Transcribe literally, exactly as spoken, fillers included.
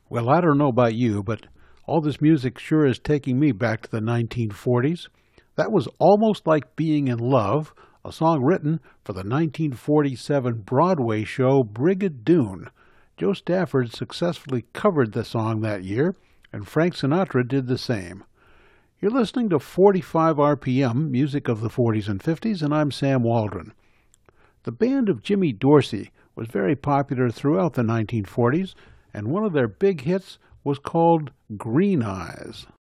Well, I don't know about you, but all this music sure is taking me back to the nineteen forties. That was Almost Like Being in Love, a song written for the nineteen forty-seven Broadway show Brigadoon. Joe Stafford successfully covered the song that year, and Frank Sinatra did the same. You're listening to forty-five R P M, music of the forties and fifties, and I'm Sam Waldron. The band of Jimmy Dorsey was very popular throughout the nineteen forties, and one of their big hits was called Green Eyes.